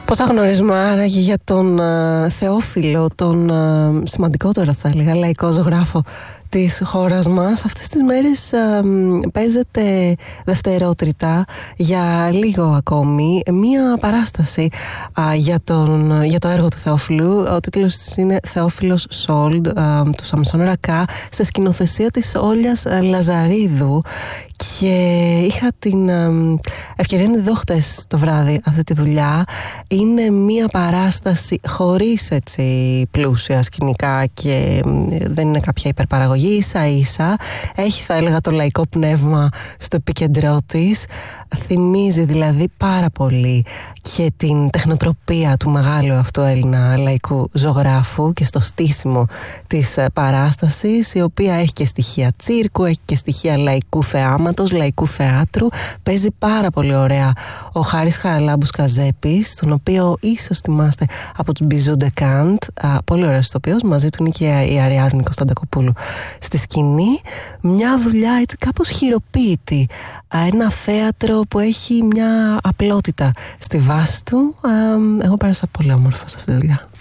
Πόσα γνωρίζουμε άραγε για τον Θεόφιλο, τον σημαντικότερο θα έλεγα λαϊκό ζωγράφο της χώρας μας. Αυτές τις μέρες παίζεται δευτερότριτα για λίγο ακόμη μία παράσταση για το έργο του Θεόφιλου. Ο τίτλος της είναι Θεόφιλος Sold του Σαμσόν Ρακά, σε σκηνοθεσία της Όλιας Λαζαρίδου, και είχα την ευκαιρία να τη δω χτες το βράδυ αυτή τη δουλειά. Είναι μία παράσταση χωρίς έτσι πλούσια σκηνικά και δεν είναι κάποια υπερπαραγωγή, ίσα ίσα έχει, θα έλεγα, το λαϊκό πνεύμα στο επίκεντρό της. Θυμίζει δηλαδή πάρα πολύ και την τεχνοτροπία του μεγάλου αυτού Έλληνα λαϊκού ζωγράφου και στο στήσιμο της παράστασης, η οποία έχει και στοιχεία τσίρκου, έχει και στοιχεία λαϊκού θεάματος, λαϊκού θεάτρου. Παίζει πάρα πολύ ωραία ο Χάρης Χαραλάμπους Καζέπης, τον οποίο ίσως θυμάστε από τους Bijou de Kant, πολύ ωραίος ηθοποιός. Μαζί του είναι και η Αριάδνη Κωνσταντακοπούλου στη σκηνή. Μια δουλειά έτσι κάπως χειροποίητη, ένα θέατρο που έχει μια απλότητα στη βάση του. Εγώ πέρασα πολύ όμορφα σε αυτή τη δουλειά.